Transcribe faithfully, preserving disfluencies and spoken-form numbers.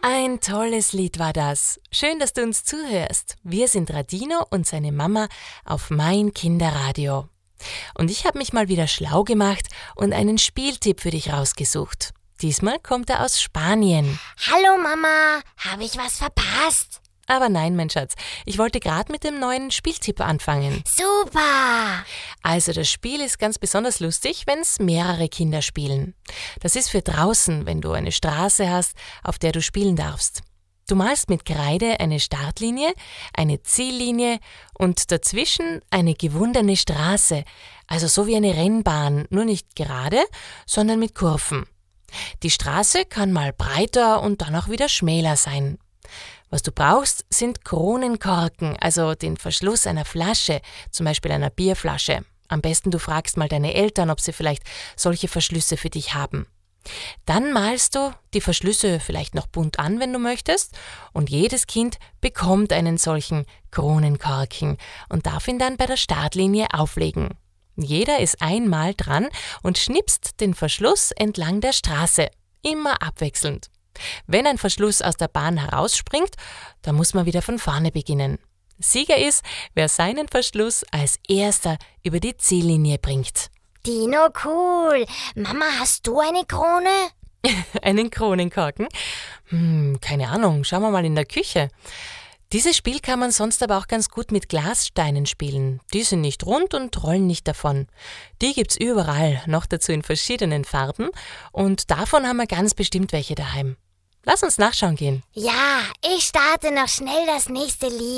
Ein tolles Lied war das. Schön, dass du uns zuhörst. Wir sind Radino und seine Mama auf Mein Kinderradio. Und ich habe mich mal wieder schlau gemacht und einen Spieltipp für dich rausgesucht. Diesmal kommt er aus Spanien. Hallo Mama, habe ich was verpasst? Aber nein, mein Schatz, ich wollte gerade mit dem neuen Spieltipp anfangen. Super! Also das Spiel ist ganz besonders lustig, wenn es mehrere Kinder spielen. Das ist für draußen, wenn du eine Straße hast, auf der du spielen darfst. Du malst mit Kreide eine Startlinie, eine Ziellinie und dazwischen eine gewundene Straße, also so wie eine Rennbahn, nur nicht gerade, sondern mit Kurven. Die Straße kann mal breiter und dann auch wieder schmäler sein. Was du brauchst, sind Kronenkorken, also den Verschluss einer Flasche, zum Beispiel einer Bierflasche. Am besten du fragst mal deine Eltern, ob sie vielleicht solche Verschlüsse für dich haben. Dann malst du die Verschlüsse vielleicht noch bunt an, wenn du möchtest, und jedes Kind bekommt einen solchen Kronenkorken und darf ihn dann bei der Startlinie auflegen. Jeder ist einmal dran und schnipst den Verschluss entlang der Straße, immer abwechselnd. Wenn ein Verschluss aus der Bahn herausspringt, dann muss man wieder von vorne beginnen. Sieger ist, wer seinen Verschluss als erster über die Ziellinie bringt. Dino, cool. Mama, hast du eine Krone? Einen Kronenkorken? Hm, keine Ahnung, schauen wir mal in der Küche. Dieses Spiel kann man sonst aber auch ganz gut mit Glassteinen spielen. Die sind nicht rund und rollen nicht davon. Die gibt's überall, noch dazu in verschiedenen Farben, und davon haben wir ganz bestimmt welche daheim. Lass uns nachschauen gehen. Ja, ich starte noch schnell das nächste Lied.